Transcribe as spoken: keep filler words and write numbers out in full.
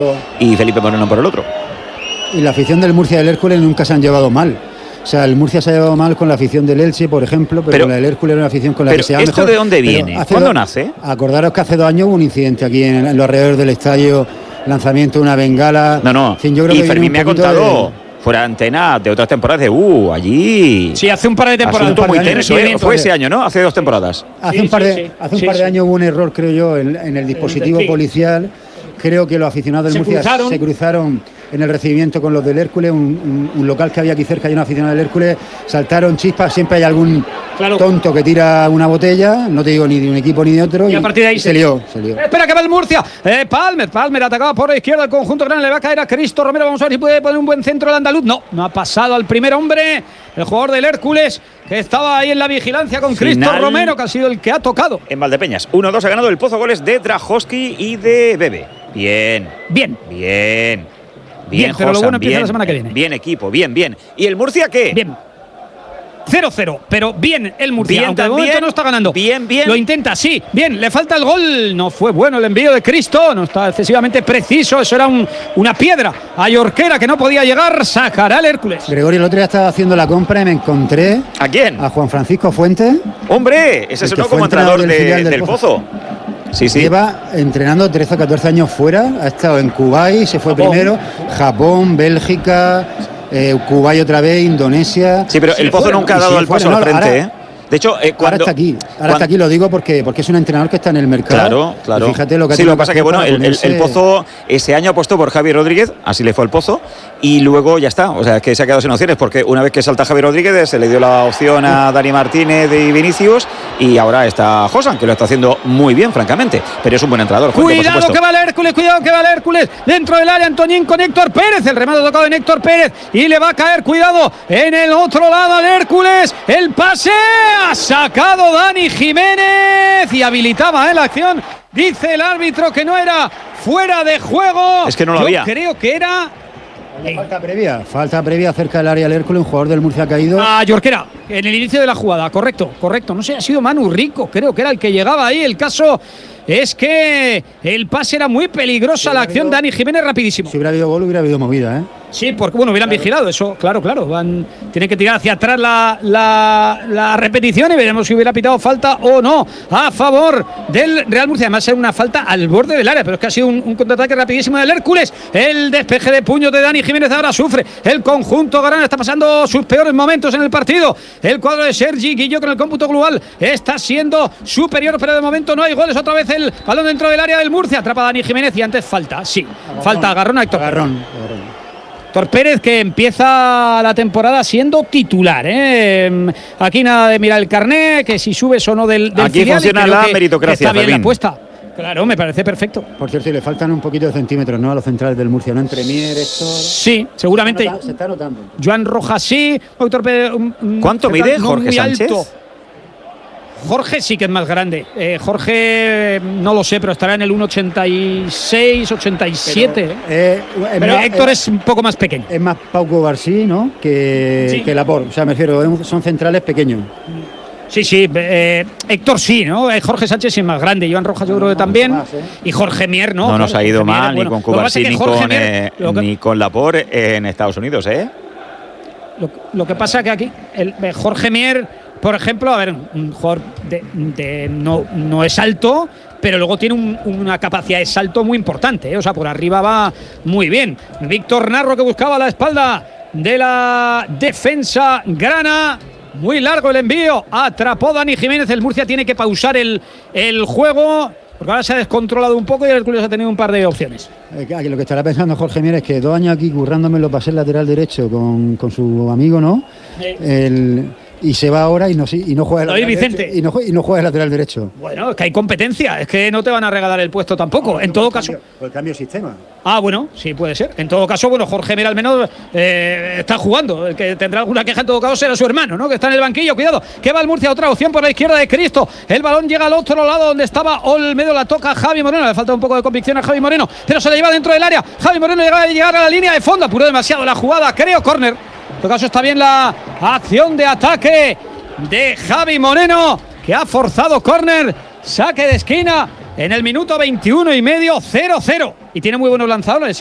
y Felipe Moreno por el otro. Y la afición del Murcia y del Hércules nunca se han llevado mal. O sea, el Murcia se ha llevado mal con la afición del Elche, por ejemplo, pero, pero con la del Hércules era una afición con la que se ha mejor. ¿Pero esto de dónde viene? ¿Cuándo do... nace? Acordaros que hace dos años hubo un incidente aquí en, en los alrededores del estadio, lanzamiento de una bengala. No, no, fin, yo creo y que Fermín me ha contado... De... fuera de antena de otras temporadas de uh, allí. Sí, hace un par de temporadas. Asunto muy tenso, ¿eh? Fue ese año, ¿no? Hace dos temporadas. Hace sí, un par de, sí, sí. hace un sí, par de sí. años hubo un error, creo yo, en, en el dispositivo sí. policial. Creo que los aficionados del se Murcia cruzaron. se cruzaron en el recibimiento con los del Hércules, un, un, un local que había aquí cerca y una aficionada del Hércules, saltaron chispas, siempre hay algún claro. tonto que tira una botella, no te digo ni de un equipo ni de otro, y, y a partir de ahí se, se lió, se lió. Espera que va el Murcia, eh, Palmer, Palmer atacaba por la izquierda, el conjunto grande, le va a caer a Cristo Romero, vamos a ver si puede poner un buen centro el andaluz, no, no ha pasado al primer hombre, el jugador del Hércules, que estaba ahí en la vigilancia con Final Cristo Romero, que ha sido el que ha tocado. En Valdepeñas, uno dos ha ganado el Pozo, goles de Drajoski y de Bebe. Bien. Bien. Bien. Bien, Bien, pero Josan, lo bueno empieza bien, la semana que viene. Bien equipo, bien, bien. ¿Y el Murcia qué? Bien. cero cero, pero bien el Murcia, bien, aunque de también, momento no está ganando. Bien, bien. Lo intenta, sí, bien, le falta el gol. No fue bueno el envío de Cristo, no está excesivamente preciso. Eso era un, una piedra a Yorquera que no podía llegar. Sacará el Hércules. Gregorio, el otro día estaba haciendo la compra y me encontré. ¿A quién? A Juan Francisco Fuentes. ¡Hombre! Ese es uno como entrenador del, de, del, del Pozo. Sí, sí. Lleva entrenando trece o catorce años fuera, ha estado en Kuwait, se fue Japón. primero, Japón, Bélgica, eh, Kuwait otra vez, Indonesia. Sí, pero sí, el Pozo fuera, nunca ha dado el paso fuera, al no, frente, ahora, ¿eh? De hecho, eh, cuando, ahora está aquí, ahora cuando, está aquí, lo digo porque, porque es un entrenador que está en el mercado. Claro, claro. Y fíjate lo que sí, lo que pasa que, bueno, el, el, el Pozo ese año apostó por Javi Rodríguez, así le fue el Pozo, y luego ya está. O sea, es que se ha quedado sin opciones, porque una vez que salta Javi Rodríguez, se le dio la opción a Dani Martínez y Vinicius, y ahora está Josan, que lo está haciendo muy bien, francamente. Pero es un buen entrenador. Cuidado que va el Hércules, cuidado que va el Hércules. Dentro del área, Antoñín con Héctor Pérez. El remate tocado en Héctor Pérez. Y le va a caer, cuidado, en el otro lado al Hércules. El pase ha sacado Dani Jiménez y habilitaba ¿eh? la acción. Dice el árbitro que no era fuera de juego. Es que no lo Yo había. creo que era. Falta previa, falta previa cerca del área del Hércules, un jugador del Murcia ha caído. A Yorquera, en el inicio de la jugada, correcto, correcto. No sé, ha sido Manu Rico, creo que era el que llegaba ahí. El caso es que el pase era muy peligrosa, la acción. Dani Jiménez rapidísimo. Si hubiera habido gol, hubiera habido movida, ¿eh? Sí, porque bueno, hubieran claro. vigilado eso, claro, claro. Van, tienen que tirar hacia atrás la, la, la repetición y veremos si hubiera pitado falta o no a favor del Real Murcia. Además, era una falta al borde del área, pero es que ha sido un, un contraataque rapidísimo del Hércules. El despeje de puños de Dani Jiménez ahora sufre. El conjunto Garana está pasando sus peores momentos en el partido. El cuadro de Sergi Guilló con el cómputo global está siendo superior, pero de momento no hay goles. Otra vez el balón dentro del área del Murcia. Atrapa a Dani Jiménez y antes falta, sí, agarrón. falta agarrón a Héctor. Agarrón, agarrón. Héctor Pérez, que empieza la temporada siendo titular, ¿eh? Aquí nada de mirar el carné, que si subes o no del, del Aquí filial, funciona la que, meritocracia, que está bien Fermín. la apuesta. Claro, me parece perfecto. Por cierto, le faltan un poquito de centímetros, ¿no? A los centrales del Murcia, ¿no? Entre Mier, Héctor. Sí, seguramente. Se está, se está notando. Joan Rojas sí. Héctor Pérez, um, ¿Cuánto mide no Jorge muy Sánchez? Alto. Jorge sí que es más grande. Eh, Jorge, no lo sé, pero estará en el uno ochenta y seis, ochenta y siete. Pero, eh, es pero más, Héctor eh, es un poco más pequeño. Es más Pauco García, ¿no? Que, Sí. que Laporte. O sea, me refiero, son centrales pequeños. Sí, sí, eh, Héctor sí, ¿no? Eh, Jorge Sánchez es más grande, Joan Rojas yo creo que también. Más, ¿eh? Y Jorge Mier, ¿no? No nos Claro, ha ido Jorge Mier, mal bueno, ni con lo que pasa Cubarsí es que ni Jorge con, Mier, eh, lo que- ni con Laporte en Estados Unidos, ¿eh? Lo, lo que pasa que aquí, el, eh, Jorge Mier, por ejemplo, a ver, un jugador de, de- no, no es alto, pero luego tiene un- una capacidad de salto muy importante, ¿eh? O sea, por arriba va muy bien. Víctor Narro, que buscaba la espalda de la defensa grana. Muy largo el envío, atrapó Dani Jiménez. El Murcia tiene que pausar el, el juego, porque ahora se ha descontrolado un poco y el Hércules ha tenido un par de opciones. Eh, que lo que estará pensando Jorge Mier es que dos años aquí currándomelo para ser lateral derecho con, con su amigo, ¿no? Sí. El, y se va ahora y no, y no juega el David lateral Vicente. derecho, y no, jue- y no juega el lateral derecho. Bueno, es que hay competencia, es que no te van a regalar el puesto tampoco. En todo caso. Por el cambio de sistema. Ah, bueno, sí puede ser. En todo caso, bueno, Jorge Mier al menos eh, está jugando. El que tendrá alguna queja en todo caso será su hermano, ¿no? Que está en el banquillo. Cuidado, que va el Murcia, otra opción por la izquierda de Cristo. El balón llega al otro lado donde estaba Olmedo, la toca Javi Moreno. Le falta un poco de convicción a Javi Moreno, pero se la lleva dentro del área. Javi Moreno llega a llegar a la línea de fondo, apuró demasiado la jugada, creo, córner. En todo caso está bien la acción de ataque de Javi Moreno, que ha forzado córner, saque de esquina. en el minuto veintiuno y medio, cero cero. Y tiene muy buenos lanzadores.